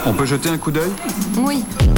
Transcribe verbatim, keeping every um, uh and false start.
On peut jeter un coup d'œil ? Oui.